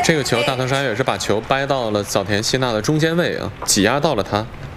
这个球，大藤沙也是把球掰到了早田希娜的中间位啊，挤压到了他。